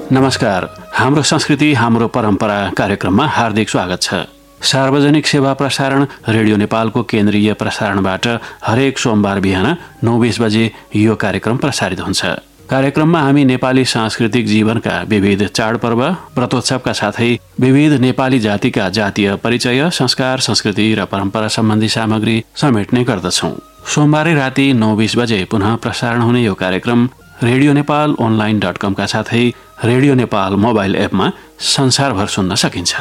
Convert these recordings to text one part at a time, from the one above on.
नमस्कार। हाम्रो संस्कृति हाम्रो परम्परा कार्यक्रममा हार्दिक स्वागत छ। सार्वजनिक सेवा प्रसारण रेडियो नेपालको केन्द्रीय प्रसारणबाट हरेक सोमबार बिहान 9:20 बजे यो कार्यक्रम प्रसारित हुन्छ। कार्यक्रममा हामी नेपाली सांस्कृतिक जीवनका विविध चाडपर्व, व्रतोत्सवका साथै विविध नेपाली जातिका जातीय परिचय, संस्कार, संस्कृति र परम्परा सम्बन्धी सामग्री समेट्ने गर्दछौँ। सोमबारै राति 9:20 बजे पुनः प्रसारण हुने यो कार्यक्रम रेडियो नेपाल online.com का साथै रेडियो नेपाल मोबाइल एपमा संसारभर सुन्न सकिन्छ।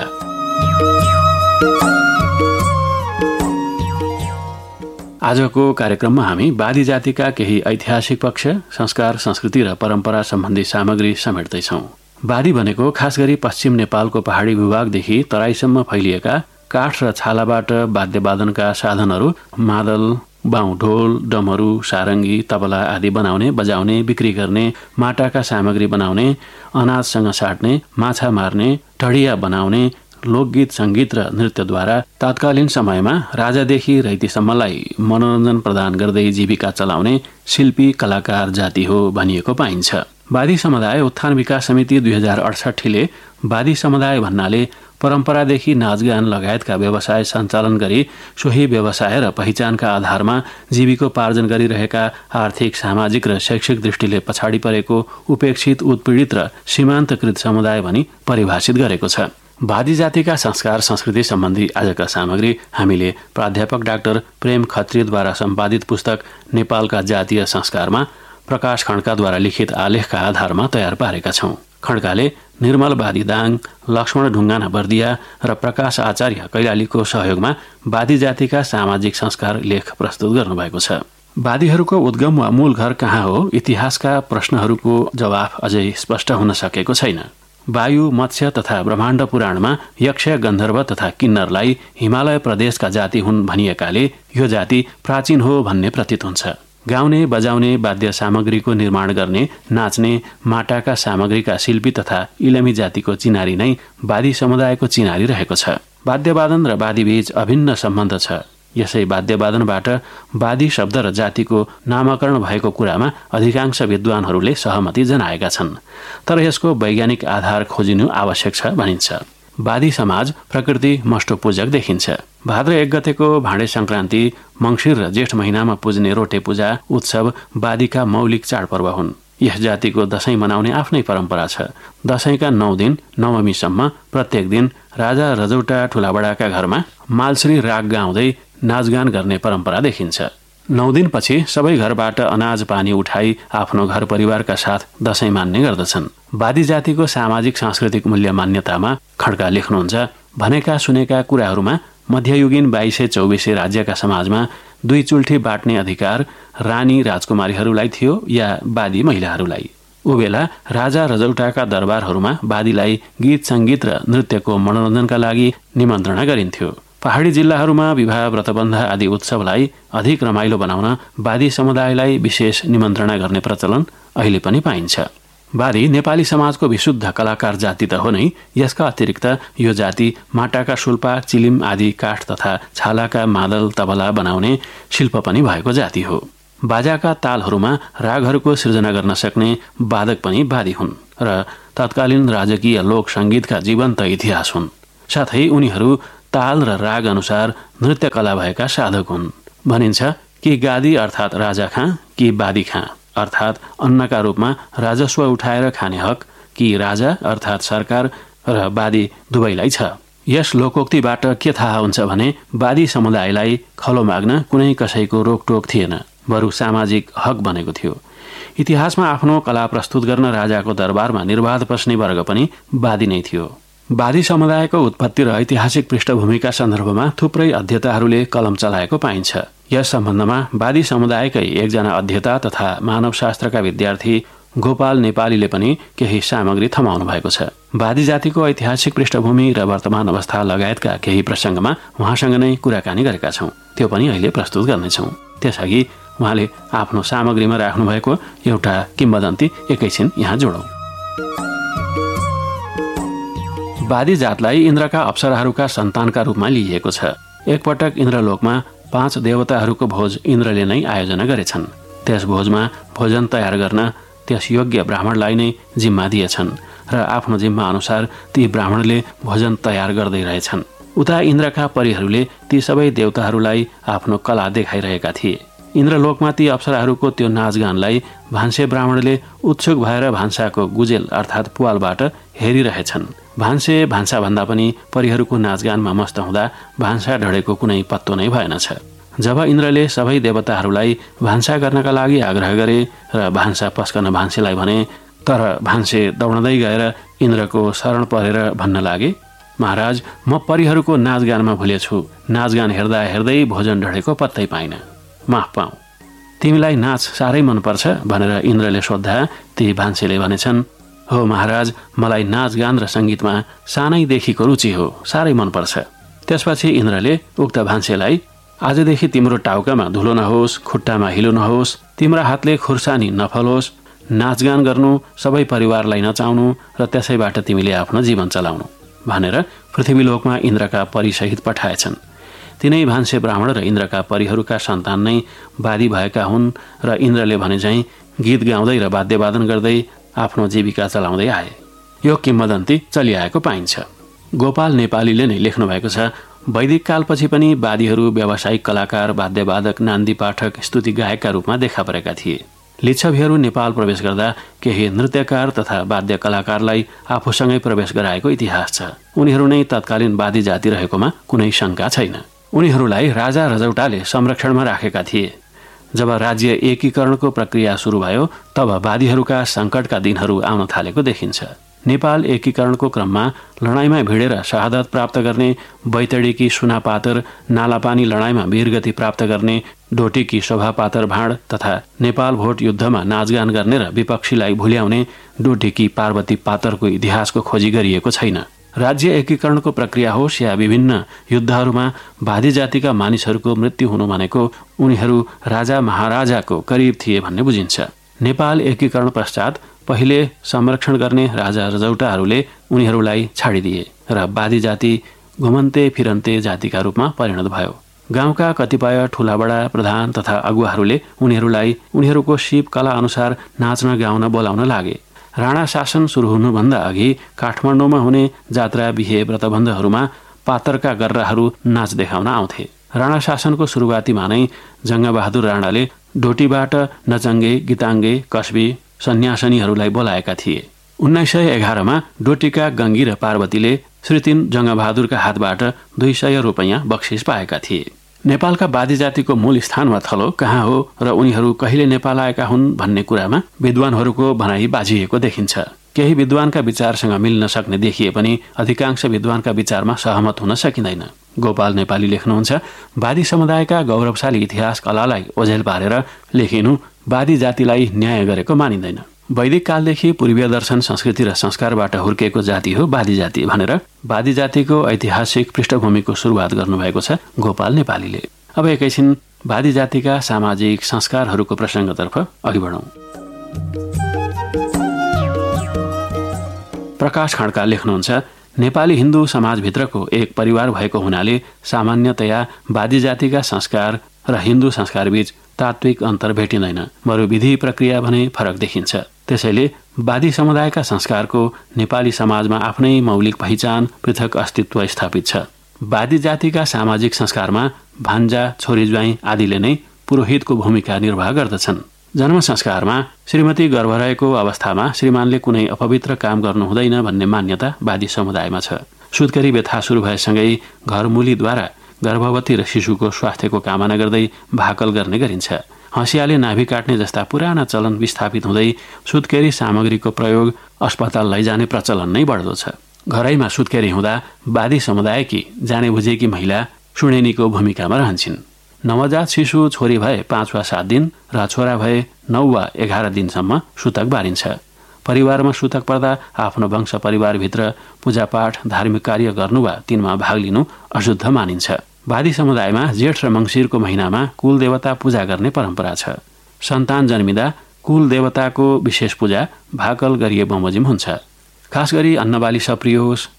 आजको कार्यक्रममा हामी बादी जातिका केही ऐतिहासिक पक्ष, संस्कार, संस्कृति र परम्परा सम्बन्धी सामग्री समेट्दैछौँ। बादी भनेको खास गरी पश्चिम नेपालको पहाडी भूभागदेखि तराईसम्म फैलिएका काठ र छालाबाट वाद्यवादनका साधनहरू, मादल, बाउ, ढोल, डमरू, सारङ्गी, तबला आदि बनाउने, बजाउने, बिक्री गर्ने, माटाका सामग्री बनाउने, अनाजसँग साट्ने, माछा मार्ने, ढडिया बनाउने, लोकगीत, सङ्गीत र नृत्यद्वारा तत्कालीन समयमा राजादेखि रैतीसम्मलाई मनोरञ्जन प्रदान गर्दै जीविका चलाउने शिल्पी कलाकार जाति हो भनिएको पाइन्छ। बादी समुदाय उत्थान विकास समिति 2068ले बादी समुदाय भन्नाले परम्परादेखि नाचगान लगायतका व्यवसाय सञ्चालन गरी सोही व्यवसाय र पहिचानका आधारमा जीविकोपार्जन गरिरहेका आर्थिक, सामाजिक र शैक्षिक दृष्टिले पछाडि परेको, उपेक्षित, उत्पीडित र सीमान्तकृत समुदाय भनी परिभाषित गरेको छ। बादी जातिका संस्कार, संस्कृति सम्बन्धी आजका सामग्री हामीले प्राध्यापक डाक्टर प्रेम खत्रीद्वारा सम्पादित पुस्तक नेपालका जातीय संस्कारमा प्रकाश खड्काद्वारा लिखित आलेखका आधारमा तयार पारेका छौँ। खड्काले निर्मल बादी दाङ, लक्ष्मण ढुङ्गाना बर्दिया र प्रकाश आचार्य कैलालीको सहयोगमा बादी जातिका सामाजिक संस्कार लेख प्रस्तुत गर्नुभएको छ। बादीहरूको उद्गम वा मूल घर कहाँ हो, इतिहासका प्रश्नहरूको जवाफ अझै स्पष्ट हुन सकेको छैन। वायु, मत्स्य तथा ब्रह्माण्ड पुराणमा यक्ष, गन्धर्व तथा किन्नरलाई हिमालय प्रदेशका जाति हुन् भनिएकाले यो जाति प्राचीन हो भन्ने प्रतीत हुन्छ। गाउने, बजाउने, वाद्य सामग्रीको निर्माण गर्ने, नाच्ने, माटाका सामग्रीका शिल्पी तथा इलमी जातिको चिनारी नै बादी समुदायको चिनारी रहेको छ। वाद्यवादन र बादीबीच अभिन्न सम्बन्ध छ। यसै वाद्यवादनबाट बादी शब्द र जातिको नामकरण भएको कुरामा अधिकांश विद्वानहरूले सहमति जनाएका छन्। तर यसको वैज्ञानिक आधार खोजिनु आवश्यक छ भनिन्छ। बादी समाज प्रकृति मष्टपूजक देखिन्छ। भाद्र 1 गतेको भाँडे संक्रान्ति, मङ्सिर र जेठ महिनामा पुज्ने रोटे पूजा उत्सव बादीका मौलिक चाडपर्व हुन्। यस जातिको दशैं मनाउने आफ्नै परम्परा छ। दशैंका 9 दिन, नवमीसम्म प्रत्येक दिन राजा रजौटा ठुलाबडाका घरमा मालश्री राग गाउँदै नाचगान गर्ने परम्परा देखिन्छ। 9 दिनपछि सबै घरबाट अनाज पानी उठाई आफ्नो घर परिवारका साथ दशैं मान्ने गर्दछन्। बादी जातिको सामाजिक सांस्कृतिक मूल्य मान्यतामा खड्का लेख्नुहुन्छ, भनेका सुनेका कुराहरूमा मध्ययुगीन 2224 राज्यका समाजमा 2 चुल्ठी बाट्ने अधिकार रानी राजकुमारीहरूलाई थियो या बादी महिलाहरूलाई। उबेला राजा रजौटाका दरबारहरूमा बादीलाई गीत, सङ्गीत र नृत्यको मनोरञ्जनका लागि निमन्त्रणा गरिन्थ्यो। पहाडी जिल्लाहरूमा विवाह, व्रतबन्ध आदि उत्सवलाई अधिक रमाइलो बनाउन बादी समुदायलाई विशेष निमन्त्रणा गर्ने प्रचलन अहिले पनि पाइन्छ। बादी नेपाली समाजको विशुद्ध कलाकार जाति त हो नै, यसका अतिरिक्त यो जाति माटाका शुल्पा, चिलिम आदि काठ तथा छालाका मादल, तबला बनाउने शिल्प पनि भएको जाति हो। बाजाका तालहरूमा रागहरूको सृजना गर्न सक्ने वादक पनि बादी हुन् र तत्कालीन राजकीय लोक सङ्गीतका जीवन्त इतिहास हुन्। साथै उनीहरू ताल र राग अनुसार नृत्य कला भएका साधक हुन्। भनिन्छ कि गादी अर्थात् राजा खाँ कि बादी खाँ अर्थात् अन्नका रूपमा राजस्व उठाएर खाने हक कि राजा अर्थात् सरकार र बादी दुवैलाई छ। यस लोकोक्तिबाट के थाहा हुन्छ भने बादी समुदायलाई खलो माग्न कुनै कसैको रोकटोक थिएन, बरु सामाजिक हक बनेको थियो। इतिहासमा आफ्नो कला प्रस्तुत गर्न राजाको दरबारमा निर्बाध पस्ने वर्ग पनि बादी नै थियो। बादी समुदायको उत्पत्ति र ऐतिहासिक पृष्ठभूमिका सन्दर्भमा थुप्रै अध्येताहरूले कलम चलाएको पाइन्छ। यस सम्बन्धमा बादी समुदायकै एकजना अध्येता तथा मानवशास्त्रका विद्यार्थी गोपाल नेपालीले पनि केही सामग्री थमाउनु भएको छ। बादी जातिको ऐतिहासिक पृष्ठभूमि र वर्तमान अवस्था लगायतका केही प्रसङ्गमा उहाँसँग नै कुराकानी गरेका छौँ। त्यो पनि अहिले प्रस्तुत गर्नेछौँ। त्यसअघि उहाँले आफ्नो सामग्रीमा राख्नुभएको एउटा किम्वदन्ती एकैछिन यहाँ जोडौँ। बादी जातलाई इन्द्रका अप्सराहरूका सन्तानका रूपमा लिइएको छ। एकपटक इन्द्रलोकमा 5 देवताहरूको भोज इन्द्रले नै आयोजना गरेछन्। त्यस भोजमा भोजन तयार गर्न त्यस योग्य ब्राह्मणलाई नै जिम्मा दिएछन् र आफ्नो जिम्मा अनुसार ती ब्राह्मणले भोजन तयार गर्दै रहेछन्। उता इन्द्रका परीहरूले ती सबै देवताहरूलाई आफ्नो कला देखाइरहेका थिए। इन्द्रलोकमा ती अप्सराहरूको त्यो नाचगानलाई भान्से ब्राह्मणले उत्सुक भएर भान्साको गुजेल अर्थात् पुवालबाट हेरिरहेछन्। भान्से भान्साभन्दा पनि परीहरूको नाचगानमा मस्त हुँदा भान्सा ढडेको कुनै पत्तो नै भएनछ। जब इन्द्रले सबै देवताहरूलाई भान्सा गर्नका लागि आग्रह गरे र भान्सा पस्कन भान्सेलाई भने, तर भान्से दौड्दै गएर इन्द्रको शरण परेर भन्न लागे, महाराज, म परीहरूको नाचगानमा भुलेछु। नाचगान हेर्दा हेर्दै भोजन ढडेको पत्तै पाइन। माफ पाऊ। तिमीलाई नाच साह्रै मनपर्छ भनेर इन्द्रले सोद्धा ती भान्सेले भनेछन्, हो महाराज, मलाई नाचगान र सङ्गीतमा सानैदेखिको रुचि हो, साह्रै मनपर्छ। त्यसपछि इन्द्रले उक्त भान्सेलाई, आजदेखि तिम्रो टाउकामा धुलो नहोस्, खुट्टामा हिलो नहोस्, तिम्रा हातले खुर्सानी नफलोस्, नाचगान गर्नु, सबै परिवारलाई नचाउनु र त्यसैबाट तिमीले आफ्नो जीवन चलाउनु भनेर पृथ्वीलोकमा इन्द्रका परीसहित पठाएछन्। तिनै भान्से ब्राह्मण र इन्द्रका परीहरूका सन्तान नै वादी भएका हुन् र इन्द्रले भने चाहिँ गीत गाउँदै र वाद्यवादन गर्दै आफ्नो जीविका चलाउँदै आए। यो किम्वदन्ती चलिआएको पाइन्छ। गोपाल नेपालीले नै लेख्नु भएको छ, वैदिक कालपछि पनि वादीहरू व्यावसायिक कलाकार, वाद्यवादक, नान्दी पाठक, स्तुति गायकका रूपमा देखा परेका थिए। लिच्छवीहरू नेपाल प्रवेश गर्दा केही नृत्यकार तथा वाद्य कलाकारलाई आफूसँगै प्रवेश गराएको इतिहास छ। उनीहरू नै तत्कालीन वादी जाति रहेकोमा कुनै शङ्का छैन। उनीहरूलाई राजा रजौटाले संरक्षणमा राखेका थिए। जब राज्य एकीकरणको प्रक्रिया सुरु भयो तब वादीहरूका सङ्कटका दिनहरू आउन थालेको देखिन्छ। नेपाल एकीकरणको क्रममा लडाईँमा भिडेर शहादत प्राप्त गर्ने, बैतडीकी सुनापातर नालापानी लडाईँमा वीरगति प्राप्त गर्ने, डोटीकी शोभापातर भाँड तथा नेपाल भोट युद्धमा नाचगान गर्ने र विपक्षीलाई भुल्याउने डोटीकी पार्वती पातरको इतिहासको खोजी गरिएको छैन। राज्य एकीकरणको प्रक्रिया होस् या विभिन्न युद्धहरूमा वादी जातिका मानिसहरूको मृत्यु हुनु भनेको उनीहरू राजा महाराजाको करिब थिए भन्ने बुझिन्छ। नेपाल एकीकरण पश्चात पहिले संरक्षण गर्ने राजा रजौटाहरूले उनीहरूलाई छाडिदिए र वादी जाति घुमन्ते फिरन्ते जातिका रूपमा परिणत भयो। गाउँका कतिपय ठुलाबडा प्रधान तथा अगुवाहरूले उनीहरूलाई उनीहरूको सिप कला अनुसार नाच्न गाउन बोलाउन लागे। राणा शासन सुरु हुनुभन्दा अघि काठमाडौँमा हुने जात्रा, बिहे, व्रतबन्धहरूमा पातरका गर्राहरू नाच देखाउन आउँथे। राणा शासनको सुरुवातीमा नै जङ्गबहादुर राणाले डोटीबाट नचङ्गे, गीताङ्गे, कस्बी, सन्यासिनीहरूलाई बोलाएका थिए। 1911मा डोटीका गङ्गी र पार्वतीले श्री 3 जङ्गबहादुरका हातबाट 200 रुपैयाँ बक्सिस पाएका थिए। नेपालका वादी जातिको मूल स्थानमा थलो कहाँ हो र उनीहरू कहिले नेपाल आएका हुन् भन्ने कुरामा विद्वानहरूको भनाइ बाजिएको देखिन्छ। केही विद्वानका विचारसँग मिल्न सक्ने देखिए पनि अधिकांश विद्वानका विचारमा सहमत हुन सकिँदैन। गोपाल नेपाली लेख्नुहुन्छ, वादी समुदायका गौरवशाली इतिहास कलालाई ओझेल पारेर लेखिनु वादी जातिलाई न्याय गरेको मानिँदैन। वैदिक कालदेखि पूर्वीय दर्शन, संस्कृति र संस्कारबाट हुर्केको जाति हो वादी जाति भनेर वादी जातिको ऐतिहासिक पृष्ठभूमिको सुरुवात गर्नुभएको छ गोपाल नेपालीले। अब एकैछिन वादी जातिका सामाजिक संस्कारहरूको प्रसङ्गतर्फ अघि बढौँ। प्रकाश खड्का लेख्नुहुन्छ, नेपाली हिन्दू समाजभित्रको एक परिवार भएको हुनाले सामान्यतया वादी जातिका संस्कार र हिन्दू संस्कारबीच तात्विक अन्तर भेटिँदैन, बरु विधि प्रक्रिया भने फरक देखिन्छ। त्यसैले वादी समुदायका संस्कारको नेपाली समाजमा आफ्नै मौलिक पहिचान, पृथक अस्तित्व स्थापित छ। वादी जातिका सामाजिक संस्कारमा भान्जा, छोरी ज्वाइँ आदिले नै पुरोहितको भूमिका निर्वाह गर्दछन्। जन्म संस्कारमा श्रीमती गर्भ रहेको अवस्थामा श्रीमानले कुनै अपवित्र काम गर्नु हुँदैन भन्ने मान्यता वादी समुदायमा छ। सुत्केरी व्यथा सुरु भएसँगै घरमूलीद्वारा गर्भवती र शिशुको स्वास्थ्यको कामना गर्दै भाकल गर्ने गरिन्छ। हँसियाले नाभि काट्ने जस्ता पुराना चलन विस्थापित हुँदै सुत्केरी सामग्रीको प्रयोग अस्पताल लैजाने प्रचलन नै बढ्दो छ। घरैमा सुत्केरी हुँदा वादी समुदायकी जाने बुझेकी महिला सुणेनीको भूमिकामा रहन्छन्। नवजात शिशु छोरी भए 5 वा 7 दिन र छोरा भए 9 वा 11 दिनसम्म सुतक बारिन्छ। परिवारमा सुतक पर्दा आफ्नो वंश परिवारभित्र पूजापाठ, धार्मिक कार्य गर्नु वा तिनमा भाग लिनु अशुद्ध मानिन्छ। वादी समुदायमा जेठ र मङ्सिरको महिनामा कुल देवता पूजा गर्ने परम्परा छ। सन्तान जन्मिँदा कुल देवताको विशेष पूजा भाकल गरिए बमोजिम हुन्छ। खास गरी अन्नबाली सप्रियोस्,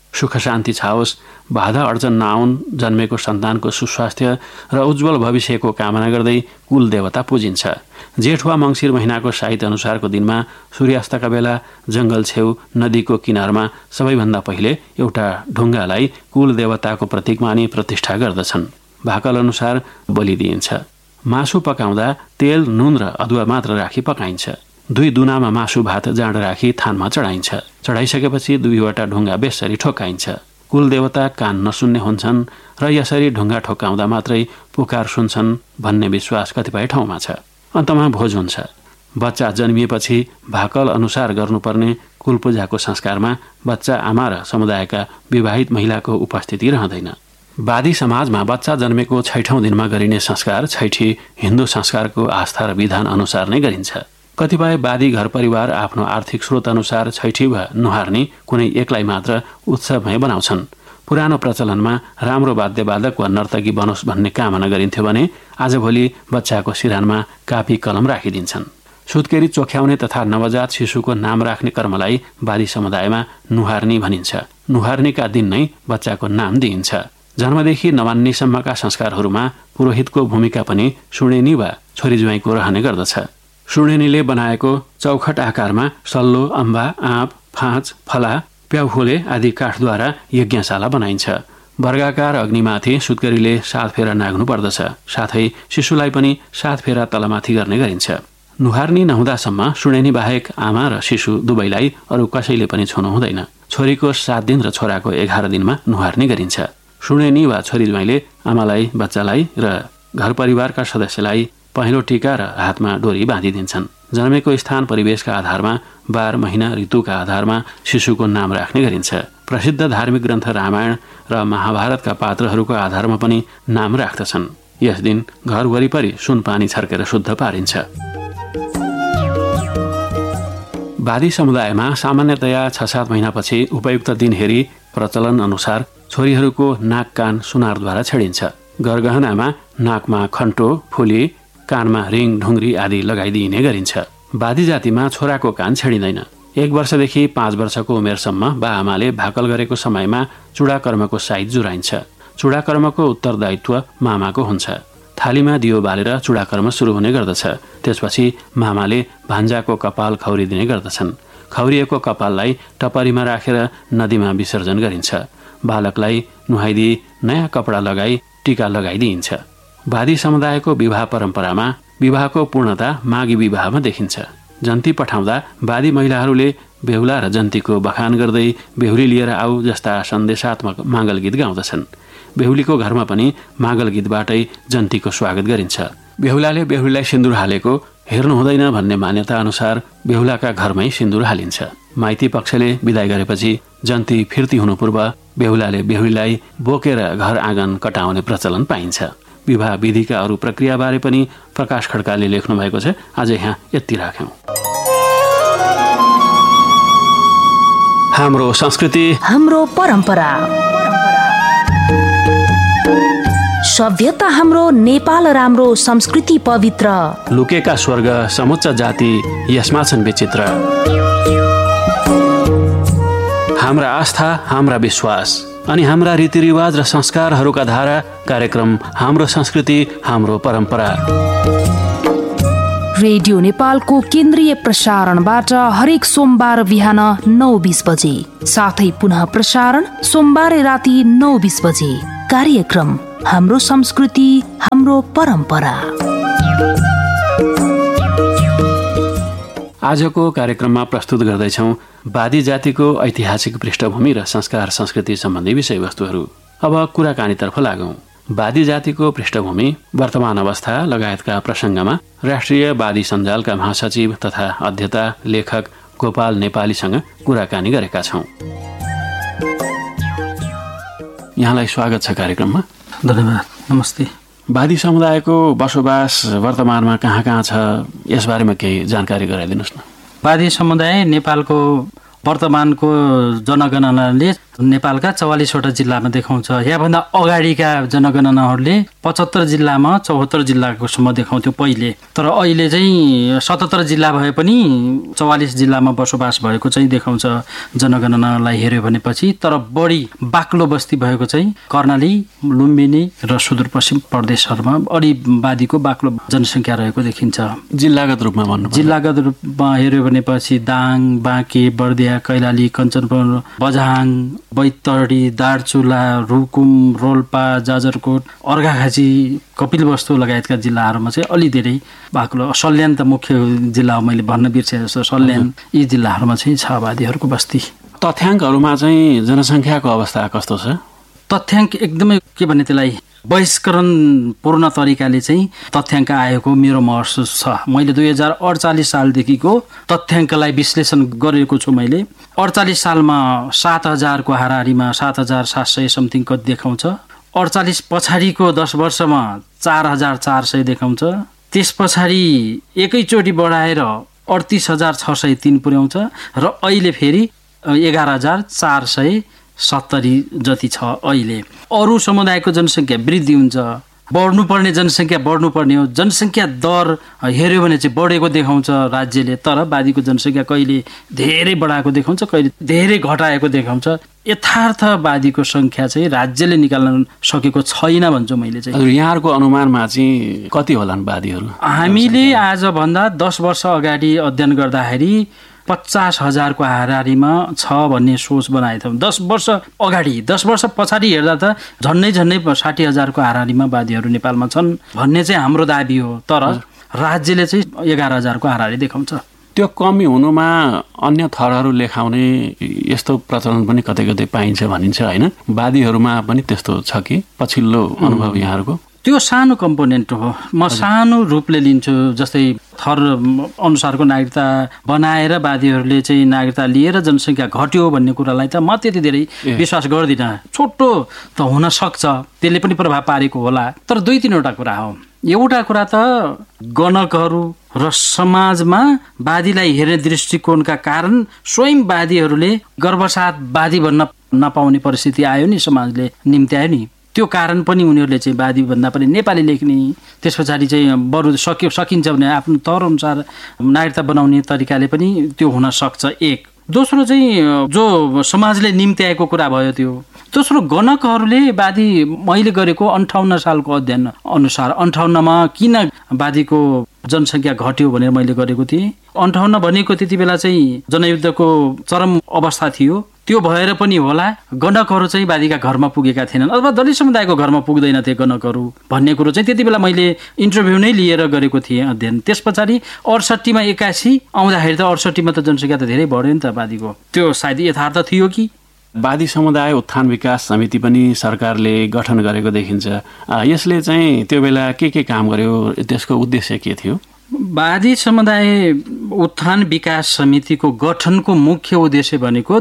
सुख शान्ति छाओस्, बाधा अड्चन नआउन्, जन्मेको सन्तानको सुस्वास्थ्य र उज्जवल भविष्यको कामना गर्दै कुल देवता पूजिन्छ। जेठ वा मङ्सिर महिनाको साहित्य अनुसारको दिनमा सूर्यास्तका बेला जंगल छेउ नदीको किनारमा सबैभन्दा पहिले एउटा ढुङ्गालाई कुल देवताको प्रतीक मानी प्रतिष्ठा गर्दछन्। भाकल अनुसार बलि दिइन्छ। मासु पकाउँदा तेल, नुन र अदुवा मात्र राखी पकाइन्छ। 2 दुनामा मासु भात जाँड राखी थानमा चढाइन्छ। चढाइसकेपछि 2वटा ढुङ्गा बेसरी ठोक्काइन्छ। कुल देवता कान नसुन्ने हुन्छन् र यसरी ढुङ्गा ठोक्काउँदा मात्रै पुकार सुन्छन् भन्ने विश्वास कतिपय ठाउँमा छ। अन्तमा भोज हुन्छ। बच्चा जन्मिएपछि भाकल अनुसार गर्नुपर्ने कुल पूजाको संस्कारमा बच्चा आमा र समुदायका विवाहित महिलाको उपस्थिति रहँदैन। वादी समाजमा बच्चा जन्मेको 6औं दिनमा गरिने संस्कार छैठी हिन्दू संस्कारको आस्था र विधान अनुसार नै गरिन्छ। कतिपय वादी घर परिवार आफ्नो आर्थिक स्रोत अनुसार छैठी वा नुहार्नी कुनै एकलाई मात्र उत्सवमय बनाउँछन्। पुरानो प्रचलनमा राम्रो वाद्यवादक वा नर्तकी बनोस् भन्ने कामना गरिन्थ्यो भने आजभोलि बच्चाको सिरानमा कापी कलम राखिदिन्छन्। सुत्केरी चोख्याउने तथा नवजात शिशुको नाम राख्ने कर्मलाई वादी समुदायमा नुहार्नी भनिन्छ। नुहार्नीका दिन नै बच्चाको नाम दिइन्छ। जन्मदेखि नवान्नीसम्मका संस्कारहरूमा पुरोहितको भूमिका पनि सुणेनी वा छोरी ज्वाइँको रहने गर्दछ। सुणेनीले बनाएको चौखट आकारमा सल्लो, अम्बा, आँप, फाँच, फला, प्याउखोले आदि काठद्वारा यज्ञशाला बनाइन्छ। वर्गाकार अग्निमाथि सुत्केरीले 7 फेरा नाग्नु पर्दछ। साथै शिशुलाई पनि 7 फेरा तलमाथि गर्ने गरिन्छ। नुहार्नी नहुँदासम्म सुणेनी बाहेक आमा र शिशु दुवैलाई अरू कसैले पनि छुनु हुँदैन। छोरीको 7 दिन र छोराको 11 दिनमा नुहार्नी गरिन्छ। सुणेनी वा छोरी ज्वाइँले आमालाई, बच्चालाई र घर परिवारका सदस्यलाई पहेँलो टीका र हातमा डोरी बाँधिदिन्छन्। जन्मेको स्थान परिवेशका आधारमा, बार, महिना, ऋतुका आधारमा शिशुको नाम राख्ने गरिन्छ। प्रसिद्ध धार्मिक ग्रन्थ रामायण र महाभारतका पात्रहरूको आधारमा पनि नाम राख्दछन्। यस दिन घर वरिपरि सुन पानी छर्केर शुद्ध पारिन्छ। वादी समुदायमा सामान्यतया 6-7 महिनापछि उपयुक्त दिन हेरी प्रचलन अनुसार छोरीहरूको नाक कान सुनारद्वारा छेडिन्छ। गरगहनामा नाकमा खन्टो, फुली, कानमा रिङ, ढुङ्ग्री आदि लगाइदिइने गरिन्छ। वादी जातिमा छोराको कान छेडिँदैन। 1 वर्षदेखि 5 वर्षको उमेरसम्म बा आमाले भाकल गरेको समयमा चुडाकर्मको साइत जुराइन्छ। चुडाकर्मको उत्तरदायित्व मामाको हुन्छ। थालीमा दियो बालेर चुडाकर्म सुरु हुने गर्दछ। त्यसपछि मामाले भान्जाको कपाल खौरिदिने गर्दछन्। खौरिएको कपाललाई टपरीमा राखेर नदीमा विसर्जन गरिन्छ। बालकलाई नुहाइदिई नयाँ कपडा लगाई टीका लगाइदिइन्छ। वादी समुदायको विवाह परम्परामा विवाहको पूर्णता माघी विवाहमा देखिन्छ। जन्ती पठाउँदा वादी महिलाहरूले बेहुला र जन्तीको बखान गर्दै बेहुली लिएर आऊ जस्ता सन्देशात्मक माङ्गल गीत गाउँदछन्। बेहुलीको घरमा पनि माङ्गल गीतबाटै जन्तीको स्वागत गरिन्छ। बेहुलाले बेहुलीलाई सिन्दुर हालेको हेर्नु हुँदैन भन्ने मान्यता अनुसार बेहुलाका घरमै सिन्दुर हालिन्छ। माइती पक्षले विदाई गरेपछि जन्ती फिर्ती हुनु पूर्व बेहुलाले बेहुलीलाई बोकेर घर आँगन कटाउने प्रचलन पाइन्छ। विवाह विधिका अरू प्रक्रियाबारे पनि प्रकाश खड्काले लेख्नु भएको छ। आज यहाँ यति राख्यौं। हाम्रो संस्कृति, हाम्रो परम्परा, सभ्यता हाम्रो नेपाल राम्रो, संस्कृति पवित्र, लुकेका स्वर्ग समुच्च जाति यसमा छन् विचित्र। हाम्रा आस्था, हाम्रा विश्वास अनि हाम्रा रीतिरिवाज र संस्कारहरूका धारा कार्यक्रम हाम्रो संस्कृति, हाम्रो परम्परा। रेडियो नेपालको केन्द्रीय प्रसारणबाट हरेक सोमबार बिहान 9:20 बजे, साथै पुनः प्रसारण सोमबार राति 9:20 बजे। कार्यक्रम हाम्रो संस्कृति, हाम्रो परम्परा। आजको कार्यक्रममा प्रस्तुत गर्दैछौँ वादी जातिको ऐतिहासिक पृष्ठभूमि र संस्कार संस्कृति सम्बन्धी विषयवस्तुहरू। अब कुराकानीतर्फ लागौं। वादी जातिको पृष्ठभूमि, वर्तमान अवस्था लगायतका प्रसङ्गमा राष्ट्रिय वादी सञ्जालका महासचिव तथा अध्येता लेखक गोपाल नेपालीसँग कुराकानी गरेका छौं। यहाँलाई स्वागत छ कार्यक्रममा। धन्यवाद। नमस्ते। वादी समुदायको बसोबास वर्तमानमा कहाँ कहाँ छ, यसबारेमा केही जानकारी गराइदिनुहोस् न। वादी समुदाय नेपालको वर्तमानको जनगणनाले नेपालका 44वटा जिल्लामा देखाउँछ। यहाँभन्दा अगाडिका जनगणनाहरूले 75 जिल्लामा 74 जिल्लाको सम्म देखाउँथ्यो पहिले। तर अहिले चाहिँ 77 जिल्ला भए पनि 44 जिल्लामा बसोबास भएको चाहिँ देखाउँछ जनगणनालाई हेऱ्यो भनेपछि। तर बढी बाक्लो बस्ती भएको चाहिँ कर्णाली, लुम्बिनी र सुदूरपश्चिम प्रदेशहरूमा अलि वादीको बाक्लो जनसङ्ख्या रहेको देखिन्छ। जिल्लागत रूपमा भन्नु जिल्लागत रूपमा हेऱ्यो भनेपछि दाङ, बाँके, बर्दिया, कैलाली, कञ्चनपुर, बझाङ, बैतडी, दार्चुला, रुकुम, रोल्पा, जाजरकोट, अर्घाखाँची, कपिलवस्तु लगायतका जिल्लाहरूमा चाहिँ अलि धेरै बाक्लो। सल्यान त मुख्य जिल्ला हो, मैले भन्न बिर्सेँ जस्तो सल्यान, यी जिल्लाहरूमा चाहिँ छ आबादीहरूको बस्ती। तथ्याङ्कहरूमा चाहिँ जनसङ्ख्याको अवस्था कस्तो छ? तथ्याङ्क एकदमै के भने त्यसलाई बहिष्करण पूर्ण तरिकाले चाहिँ तथ्याङ्क आएको मेरो महसुस छ। मैले 2048 सालदेखिको तथ्याङ्कलाई विश्लेषण गरेको छु। मैले 48 सालमा 7000 को हाराहारीमा 7700 समथिङ कति देखाउँछ। 48 पछाडिको 10 वर्षमा 4400 देखाउँछ। त्यस पछाडि एकैचोटि बढाएर 38603 पुर्याउँछ र अहिले फेरि 11470 जति छ। अहिले अरू समुदायको जनसङ्ख्या वृद्धि हुन्छ, बढ्नुपर्ने जनसङ्ख्या बढ्नुपर्ने हो। जनसङ्ख्या दर हेऱ्यो भने चाहिँ बढेको देखाउँछ राज्यले, तर वादीको जनसङ्ख्या कहिले धेरै बढाएको देखाउँछ, कहिले धेरै घटाएको देखाउँछ। यथार्थवादीको सङ्ख्या चाहिँ राज्यले निकाल्न सकेको छैन भन्छु मैले चाहिँ। यहाँहरूको अनुमानमा चाहिँ कति होलान् वादीहरू? हामीले आजभन्दा 10 वर्ष अगाडि अध्ययन गर्दाखेरि 50,000 को हाराहारीमा छ भन्ने सोच बनाएको थियौँ 10 वर्ष अगाडि। 10 वर्ष पछाडि हेर्दा त झन्डै 60,000 को हाराहारीमा वादीहरू नेपालमा छन् भन्ने चाहिँ हाम्रो दाबी हो। तर राज्यले चाहिँ 11,000 को हाराहारी देखाउँछ। त्यो कमी हुनुमा अन्य थरहरू लेखाउने यस्तो प्रचलन पनि कतै कतै पाइन्छ भनिन्छ होइन? वादीहरूमा पनि त्यस्तो छ कि पछिल्लो अनुभव यहाँहरूको? त्यो सानो कम्पोनेन्ट हो, म सानो रूपले लिन्छु। जस्तै थर अनुसारको नागरिकता बनाएर वादीहरूले चाहिँ नागरिकता लिएर जनसङ्ख्या घट्यो भन्ने कुरालाई त म त्यति धेरै विश्वास गर्दिनँ। छोटो त हुन सक्छ, त्यसले पनि प्रभाव पारेको होला। तर 2-3वटा कुरा हो। एउटा कुरा त गणकहरू र समाजमा वादीलाई हेर्ने दृष्टिकोणका कारण स्वयं वादीहरूले गर्भसाथ वादी भन्न नपाउने परिस्थिति आयो नि, समाजले निम्त्यायो नि। त्यो कारण पनि उनीहरूले चाहिँ वादी भन्दा पनि नेपाली लेख्ने, त्यस पछाडि चाहिँ बरु सकिन्छ भने आफ्नो तौर अनुसार नागरिकता बनाउने तरिकाले पनि त्यो हुन सक्छ। एक दोस्रो चाहिँ जो समाजले निम्त्याएको कुरा भयो त्यो। दोस्रो गणकहरूले वादी मैले गरेको 58 सालको अध्ययन अनुसार 58मा किन वादीको जनसङ्ख्या घट्यो भनेर मैले गरेको थिएँ। 58 भनेको त्यति बेला चाहिँ जनयुद्धको चरम अवस्था थियो। त्यो भएर पनि होला गणकहरू चाहिँ वादीका घरमा पुगेका थिएनन् अथवा दलित समुदायको घरमा पुग्दैनथे गणकहरू भन्ने कुरो चाहिँ त्यति बेला मैले इन्टरभ्यू नै लिएर गरेको थिएँ अध्ययन। त्यस पछाडि 68मा 81 आउँदाखेरि त 68मा त जनसङ्ख्या त धेरै बढ्यो नि त वादीको। त्यो सायद यथार्थ थियो कि? वादी समुदाय उत्थान विकास समिति पनि सरकारले गठन गरेको देखिन्छ। यसले चाहिँ त्यो बेला के काम गर्यो? त्यसको उद्देश्य के थियो? वादी समुदाय उत्थान विकास समितिको गठनको मुख्य उद्देश्य भनेको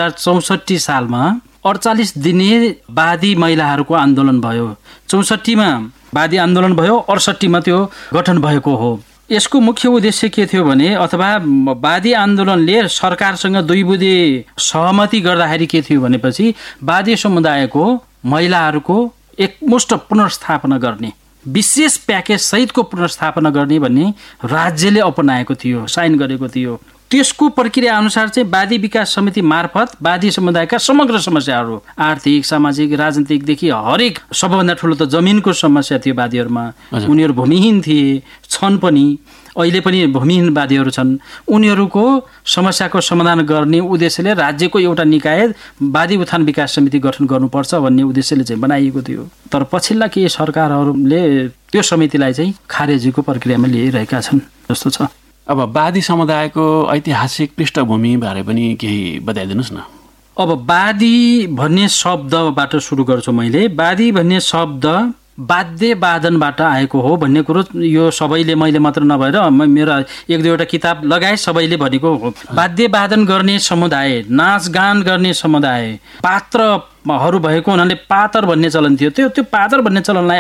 2064 सालमा 48 दिने वादी महिलाहरूको आन्दोलन भयो। 64मा वादी आन्दोलन भयो, 68मा त्यो गठन भएको हो। यसको मुख्य उद्देश्य के थियो भने, अथवा वादी आन्दोलनले सरकारसँग 2 बुँदे सहमति गर्दाखेरि के थियो भनेपछि वादी समुदायको महिलाहरूको एकमुष्ट पुनर्स्थापना गर्ने, विशेष प्याकेज सहितको पुनर्स्थापना गर्ने भन्ने राज्यले अपनाएको थियो, साइन गरेको थियो। त्यसको प्रक्रिया अनुसार चाहिँ वादी विकास समिति मार्फत वादी समुदायका समग्र समस्याहरू आर्थिक, सामाजिक, राजनीतिकदेखि हरेक, सबैभन्दा ठुलो त जमिनको समस्या थियो वादीहरूमा। उनीहरू भूमिहीन थिए, छन् पनि, अहिले पनि भूमिहीन वादीहरू छन्। उनीहरूको समस्याको समाधान गर्ने उद्देश्यले राज्यको एउटा निकाय वादी उत्थान विकास समिति गठन गर्नुपर्छ भन्ने उद्देश्यले चाहिँ बनाइएको थियो। तर पछिल्ला केही सरकारहरूले त्यो समितिलाई चाहिँ खारेजीको प्रक्रियामा लिइरहेका छन् जस्तो छ। अब वादी समुदायको ऐतिहासिक पृष्ठभूमि बारे पनि केही बताइदिनुहोस् न। अब वादी भन्ने शब्दबाट सुरु गर्छु मैले। वादी भन्ने शब्द वाद्य वादनबाट आएको हो भन्ने कुरो यो सबैले, मैले मात्र नभएर मेरो 1-2वटा किताब लगाए सबैले भनेको हो। वाद्य वादन गर्ने समुदाय, नाचगान गर्ने समुदाय, पात्रहरू भएको हुनाले पातर भन्ने चलन थियो। त्यो पातर भन्ने चलनलाई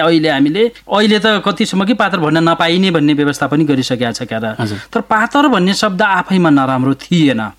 अहिले त कतिसम्म कि पातर भन्न नपाइने भन्ने व्यवस्था पनि गरिसकेका छ क्या। तर पातर भन्ने शब्द आफैमा नराम्रो थिएन।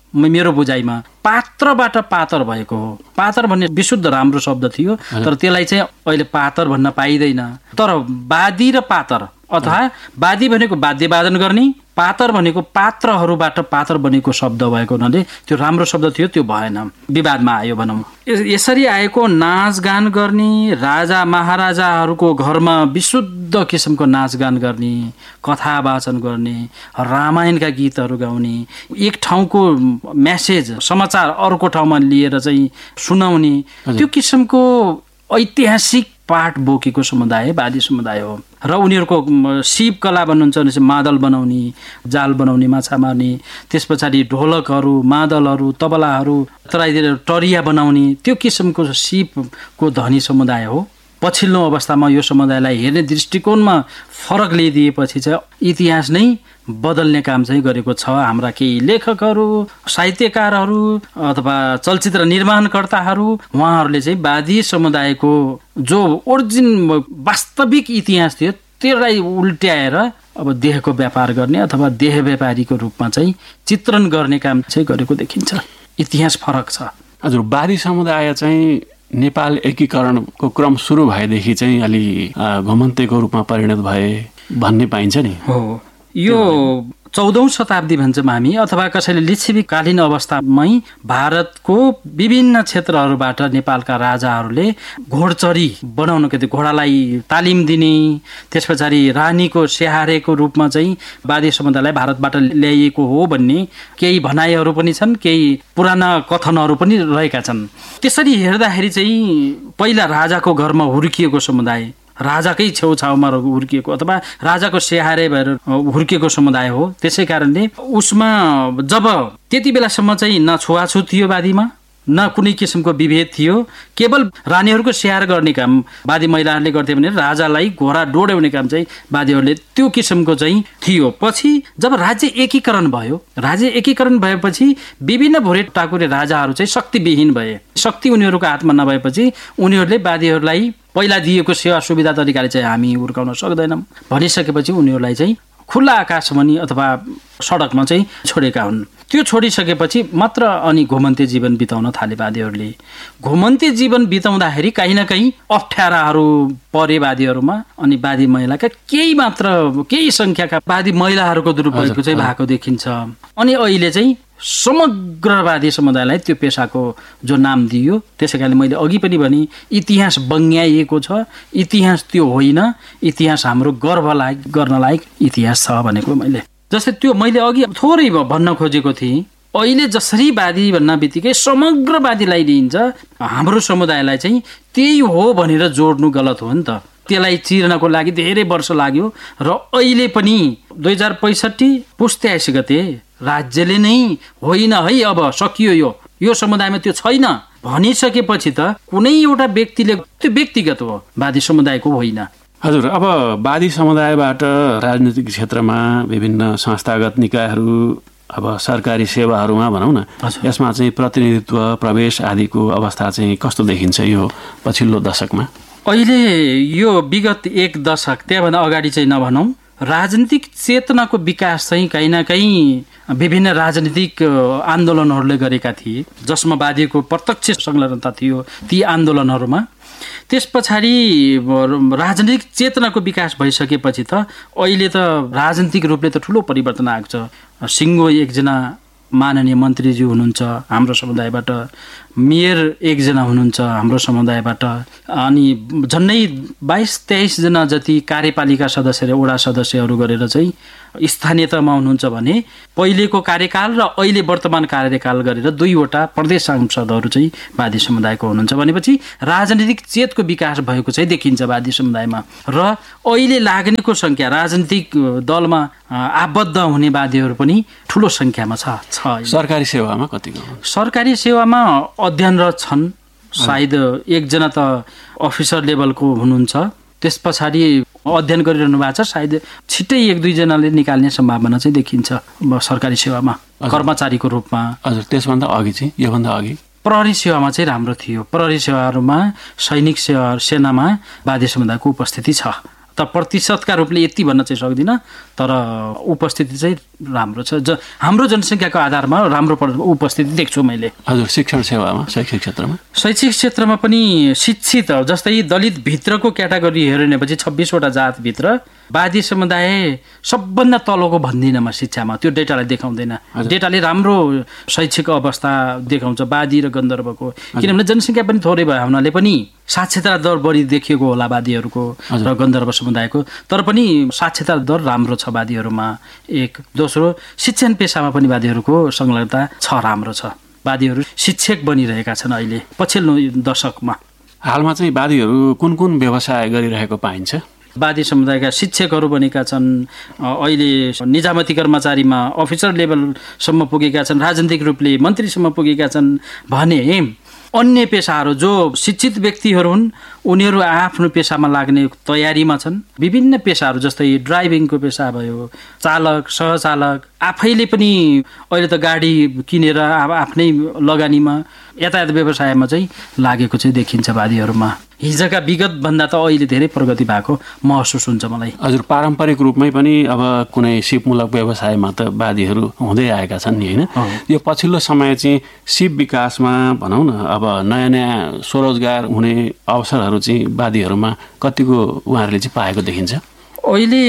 मेरो बुझाइमा पात्रबाट पातर भएको हो। पातर भन्ने विशुद्ध राम्रो शब्द थियो, तर त्यसलाई चाहिँ अहिले पातर भन्न पाइँदैन। तर वादी र पातर अथवा वादी भनेको वाद्यवादन गर्ने, पातर भनेको पात्रहरूबाट पातर बनेको शब्द भएको हुनाले त्यो राम्रो शब्द थियो, त्यो भएन, विवादमा आयो भनौँ। यसरी आएको नाचगान गर्ने, राजा महाराजाहरूको घरमा विशुद्ध किसिमको नाचगान गर्ने, कथा वाचन गर्ने, रामायणका गीतहरू गाउने, एक ठाउँको मेसेज समाचार अर्को ठाउँमा लिएर चाहिँ सुनाउने, त्यो किसिमको ऐतिहासिक पाठ बोकेको समुदाय वादी समुदाय हो। र उनीहरूको शिवकला भन्नुहुन्छ भने चाहिँ मादल बनाउने, जाल बनाउने, माछा मार्ने, त्यस पछाडि ढोलकहरू, मादलहरू, तबलाहरू, तराईतिर टरिया बनाउने, त्यो किसिमको शिवको धनी समुदाय हो। पछिल्लो अवस्थामा यो समुदायलाई हेर्ने दृष्टिकोणमा फरक ल्याइदिएपछि चाहिँ इतिहास नै बदल्ने काम चाहिँ गरेको छ। हाम्रा केही लेखकहरू, साहित्यकारहरू अथवा चलचित्र निर्माणकर्ताहरू, उहाँहरूले चाहिँ वादी समुदायको जो ओरिजिन वास्तविक इतिहास थियो त्यसलाई उल्ट्याएर अब देहको व्यापार गर्ने अथवा देह व्यापारीको रूपमा चाहिँ चित्रण गर्ने काम चाहिँ गरेको देखिन्छ। इतिहास फरक छ। हजुर, वादी समुदाय चाहिँ नेपाल एकीकरणको क्रम सुरु भएदेखि चाहिँ अलि घुमन्तेको रूपमा परिणत भए भन्ने पाइन्छ नि। हो, यो 14औं शताब्दी भन्छौँ हामी, अथवा कसैले लिच्छवीकालीन अवस्थामै भारतको विभिन्न क्षेत्रहरूबाट नेपालका राजाहरूले घोडचढी बनाउनको थियो, घोडालाई तालिम दिने, त्यस पछाडि रानीको स्याहारेको रूपमा चाहिँ वादी समुदायलाई भारतबाट ल्याइएको हो भन्ने केही भनाइहरू पनि छन्, केही पुराना कथनहरू पनि रहेका छन्। त्यसरी हेर्दाखेरि चाहिँ पहिला राजाको घरमा हुर्किएको समुदाय, राजाकै छेउछाउमा हुर्किएको अथवा राजाको स्याहारे भएर हुर्किएको समुदाय हो। त्यसै कारणले उसमा जब त्यति बेलासम्म चाहिँ न छुवाछुत थियो वादीमा, न कुनै किसिमको विभेद थियो, केवल रानीहरूको स्याहार गर्ने काम वादी महिलाहरूले गर्थे भने राजालाई घोडा डोड्याउने काम चाहिँ वादीहरूले त्यो किसिमको चाहिँ थियो। पछि जब राज्य एकीकरण भयो, राज्य एकीकरण भएपछि विभिन्न भोरे टाकुरे राजाहरू चाहिँ शक्तिविहीन भए। शक्ति उनीहरूको हातमा नभएपछि उनीहरूले वादीहरूलाई पहिला दिएको सेवा सुविधा तरिकाले चाहिँ हामी हुर्काउन सक्दैनौँ भनिसकेपछि उनीहरूलाई चाहिँ खुल्ला आकाशमुनि अथवा सडकमा चाहिँ छोडेका हुन्। त्यो छोडिसकेपछि मात्र अनि घुमन्ते जीवन बिताउन थाले वादीहरूले। घुमन्ते जीवन बिताउँदाखेरि कहीँ न कहीँ अप्ठ्याराहरू परे वादीहरूमा, अनि वादी महिलाका केही सङ्ख्याका वादी महिलाहरूको दुरुपयोग चाहिँ भएको देखिन्छ। अनि अहिले चाहिँ समग्र वादी समुदायलाई त्यो पेसाको जो नाम दियो, त्यसै कारणले मैले अघि पनि भने इतिहास बङ्ग्याइएको छ, इतिहास त्यो होइन, इतिहास हाम्रो गर्व गर्न लायक इतिहास छ भनेको मैले। जस्तै त्यो मैले अघि थोरै भन्न खोजेको थिएँ, अहिले जसरी वादी भन्न बित्तिकै समग्र वादीलाई लिइन्छ, हाम्रो समुदायलाई चाहिँ त्यही हो भनेर जोड्नु गलत हो नि त। त्यसलाई चिर्नको लागि धेरै वर्ष लाग्यो र अहिले पनि 2065 पुस 23 गते राज्यले नै होइन है अब सकियो, यो समुदायमा त्यो छैन भनिसकेपछि त कुनै एउटा व्यक्तिले, त्यो व्यक्तिगत हो, वादी समुदायको होइन। हजुर, अब वादी समुदायबाट राजनीतिक क्षेत्रमा विभिन्न संस्थागत निकायहरू, अब सरकारी सेवाहरूमा भनौँ न, यसमा चाहिँ प्रतिनिधित्व, प्रवेश आदिको अवस्था चाहिँ कस्तो देखिन्छ यो पछिल्लो दशकमा? अहिले यो विगत एक दशक, त्यहाँभन्दा अगाडि चाहिँ नभनौँ, राजनीतिक चेतनाको विकास चाहिँ कहीँ न कहीँ विभिन्न राजनीतिक आन्दोलनहरूले गरेका थिए, जसमा वादीको प्रत्यक्ष संलग्नता थियो ती आन्दोलनहरूमा। त्यस पछाडि राजनीतिक चेतनाको विकास भइसकेपछि त अहिले त राजनीतिक रूपले त ठुलो परिवर्तन आएको छ। सिङ्गो एकजना माननीय मन्त्रीज्यू हुनुहुन्छ हाम्रो समुदायबाट, मेयर एकजना हुनुहुन्छ हाम्रो समुदायबाट, अनि झन्डै 22-23 जना जति कार्यपालिका सदस्य र वडा सदस्यहरू गरेर चाहिँ स्थानीय तहमा हुनुहुन्छ भने पहिलेको कार्यकाल र अहिले वर्तमान कार्यकाल गरेर 2वटा प्रदेश सांसदहरू चाहिँ वादी समुदायको हुनुहुन्छ भनेपछि राजनीतिक चेतको विकास भएको चाहिँ देखिन्छ वादी समुदायमा। र अहिले लाग्नेको सङ्ख्या, राजनीतिक दलमा आबद्ध हुने वादीहरू पनि ठुलो सङ्ख्यामा छ। सरकारी सेवामा कतिको? सरकारी सेवामा अध्ययनरत छन्, सायद एकजना त अफिसर लेभलको हुनुहुन्छ, त्यस पछाडि अध्ययन गरिरहनु भएको छ, सायद छिट्टै 1-2 जनाले निकाल्ने सम्भावना चाहिँ देखिन्छ सरकारी सेवामा कर्मचारीको रूपमा। हजुर, त्यसभन्दा अघि चाहिँ, योभन्दा अघि प्रहरी सेवामा चाहिँ राम्रो थियो। प्रहरी सेवाहरूमा, सैनिक सेनामा वादी समुदायको उपस्थिति छ। त प्रतिशतका रूपले यति भन्न चाहिँ सक्दिनँ, तर उपस्थिति चाहिँ राम्रो छ। हाम्रो जनसङ्ख्याको आधारमा राम्रो उपस्थिति देख्छु मैले। हजुर, शिक्षण सेवामा, शैक्षिक क्षेत्रमा पनि शिक्षित जस्तै दलित भित्रको क्याटेगोरी हेऱ्यो भनेपछि 26वटा जातभित्र वादी समुदाय सबभन्दा तलको भन्दिनँ म शिक्षामा, त्यो डेटालाई देखाउँदैन। डेटाले राम्रो शैक्षिक अवस्था देखाउँछ वादी र गन्धर्वको, किनभने जनसङ्ख्या पनि थोरै भयो हुनाले पनि साक्षरता दर बढी देखिएको होला वादीहरूको र गन्धर्व समुदायको, तर पनि साक्षरता दर राम्रो छ वादीहरूमा। एक दोस्रो, शिक्षण पेसामा पनि वादीहरूको संलग्नता छ, राम्रो छ। वादीहरू शिक्षक बनिरहेका छन् अहिले पछिल्लो दशकमा। हालमा चाहिँ वादीहरू कुन कुन व्यवसाय गरिरहेको पाइन्छ? वादी समुदायका शिक्षकहरू बनेका छन्, अहिले निजामती कर्मचारीमा अफिसर लेभलसम्म पुगेका छन्, राजनीतिक रूपले मन्त्रीसम्म पुगेका छन् भने अन्य पेसाहरू जो शिक्षित व्यक्तिहरू हुन् उनीहरू आफ्नो पेसामा लाग्ने तयारीमा छन्। विभिन्न पेसाहरू जस्तै ड्राइभिङको पेसा भयो, चालक, सहचालक, आफैले पनि अहिले त गाडी किनेर आफ्नै लगानीमा यातायात व्यवसायमा चाहिँ लागेको चाहिँ देखिन्छ वादीहरूमा। हिजोका विगतभन्दा त अहिले धेरै प्रगति भएको महसुस हुन्छ मलाई। हजुर, पारम्परिक रूपमै पनि अब कुनै सिपमूलक व्यवसायमा त वादीहरू हुँदै आएका छन् नि, होइन? यो पछिल्लो समय चाहिँ सिप विकासमा भनौँ न, अब नयाँ नयाँ स्वरोजगार हुने अवसरहरू चाहिँ वादीहरूमा कतिको उहाँहरूले चाहिँ पाएको देखिन्छ? अहिले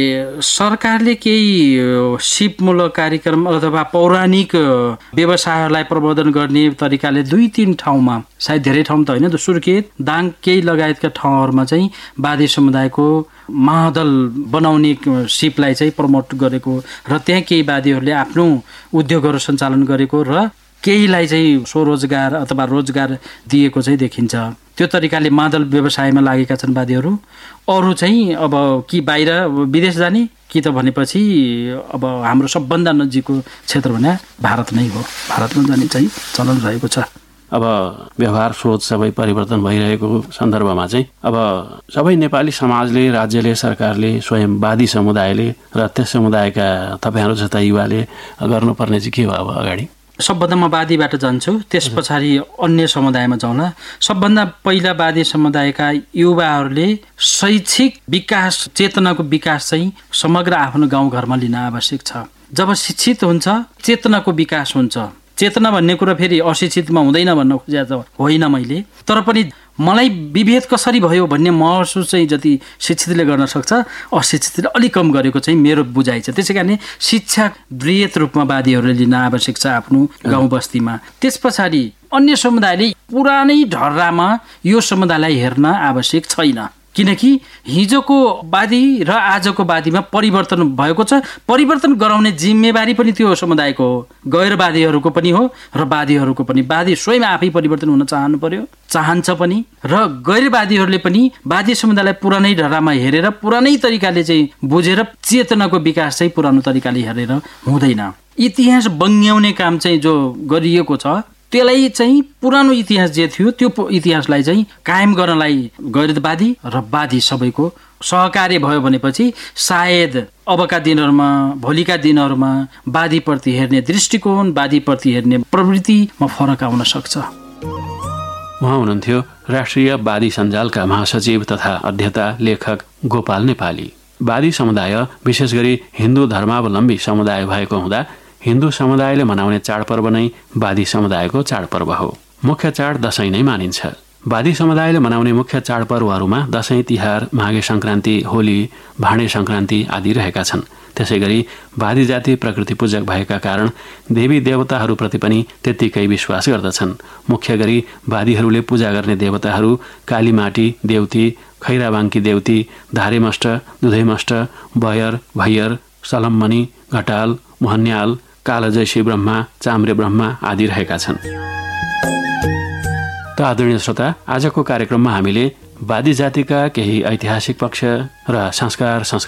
सरकारले केही सिपमूलक कार्यक्रम अथवा पौराणिक व्यवसायहरूलाई प्रवर्धन गर्ने तरिकाले 2-3 ठाउँमा, सायद धेरै ठाउँ त होइन, सुर्खेत, दाङ केही लगायतका ठाउँहरूमा चाहिँ वादी समुदायको महादल बनाउने सिपलाई चाहिँ प्रमोट गरेको र त्यहाँ केही वादीहरूले आफ्नो उद्योगहरू सञ्चालन गरेको र केहीलाई चाहिँ स्वरोजगार अथवा रोजगार दिएको चाहिँ देखिन्छ। त्यो तरिकाले मादल व्यवसायमा लागेका छन् वादीहरू। अरू चाहिँ अब कि बाहिर विदेश जाने कि त भनेपछि अब हाम्रो सबभन्दा नजिकको क्षेत्र भने भारत नै हो, भारतमा जाने चाहिँ चलन रहेको छ। अब व्यवहार सोच सबै परिवर्तन भइरहेको सन्दर्भमा चाहिँ अब सबै नेपाली समाजले, राज्यले, सरकारले, स्वयं वादी समुदायले र त्यस समुदायका तपाईँहरू जस्ता युवाले गर्नुपर्ने चाहिँ के हो अब अगाडि? सबभन्दा म वादीबाट जान्छु, त्यस पछाडि अन्य समुदायमा जाउँला। सबभन्दा पहिला वादी समुदायका युवाहरूले शैक्षिक विकास, चेतनाको विकास चाहिँ समग्र आफ्नो गाउँघरमा लिन आवश्यक छ। जब शिक्षित हुन्छ चेतनाको विकास हुन्छ। चेतना भन्ने कुरा फेरि अशिक्षितमा हुँदैन भन्न खोजेको होइन मैले, तर पनि मलाई विभेद कसरी भयो भन्ने महसुस चाहिँ जति शिक्षितले गर्न सक्छ अशिक्षितले अलिक कम गरेको चाहिँ मेरो बुझाइ छ। त्यसै कारण शिक्षा वृहत रूपमा वादीहरूले लिन आवश्यक छ आफ्नो गाउँ बस्तीमा। त्यस पछाडि अन्य समुदायले पुरानै ढर्रामा यो समुदायलाई हेर्न आवश्यक छैन, किनकि हिजोको वादी र आजको वादीमा परिवर्तन भएको छ। परिवर्तन गराउने जिम्मेवारी पनि त्यो समुदायको हो, गैरवादीहरूको पनि हो र वादीहरूको पनि। वादी स्वयं आफै परिवर्तन हुन चाहनु पर्यो, चाहन्छ पनि, र गैरवादीहरूले पनि वादी समुदायलाई पुरानै ढर्रामा हेरेर पुरानै तरिकाले चाहिँ बुझेर चेतनाको विकास चाहिँ पुरानो तरिकाले हेरेर हुँदैन। इतिहास बङ्ग्याउने काम चाहिँ जो गरिएको छ त्यसलाई चाहिँ पुरानो इतिहास जे थियो त्यो इतिहासलाई चाहिँ कायम गर्नलाई गैरवादी र वादी सबैको सहकार्य भयो भनेपछि सायद अबका दिनहरूमा, भोलिका दिनहरूमा वादीप्रति हेर्ने दृष्टिकोण, वादीप्रति हेर्ने प्रवृत्तिमा फरक आउन सक्छ। उहाँ हुनुहुन्थ्यो राष्ट्रिय वादी सञ्जालका महासचिव तथा अध्यक्ष लेखक गोपाल नेपाली। वादी समुदाय विशेष गरी हिन्दू धर्मावलम्बी समुदाय भएको हुँदा हिन्दू समुदायले मनाउने चाडपर्व नै वादी समुदायको चाडपर्व हो। मुख्य चाड दशैं नै मानिन्छ। वादी समुदायले मनाउने मुख्य चाडपर्वहरूमा दशैं, तिहार, माघे सङ्क्रान्ति, होली, भाँडे सङ्क्रान्ति आदि रहेका छन्। त्यसै गरी वादी जाति प्रकृति पूजक भएका कारण देवी देवताहरूप्रति पनि त्यत्तिकै विश्वास गर्दछन्। मुख्य गरी वादीहरूले पूजा गर्ने देवताहरू कालीमाटी देउती, खैराबाङ्की देउती, धारेमष्ट, दुधैमष्ट, बयर, भैयर, सलममणि, घटाल, मोहन्याल, कालजैसी ब्रह्मा, चाम्रे ब्रह्मा आदि रहेका छन्। त आदरणीय श्रोता, आजको कार्यक्रममा हामीले वादी जातिका केही ऐतिहासिक पक्ष र संस्कार